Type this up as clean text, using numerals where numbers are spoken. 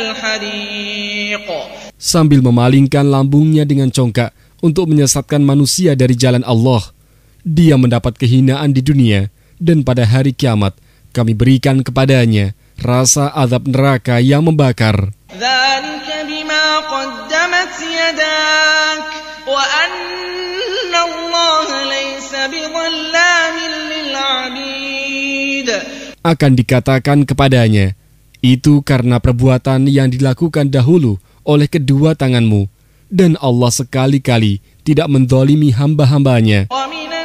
Sambil memalingkan lambungnya dengan congkak untuk menyesatkan manusia dari jalan Allah, dia mendapat kehinaan di dunia, dan pada hari kiamat kami berikan kepadanya rasa azab neraka yang membakar. Akan dikatakan kepadanya, itu karena perbuatan yang dilakukan dahulu oleh kedua tanganmu, dan Allah sekali-kali tidak menzalimi hamba-hambanya.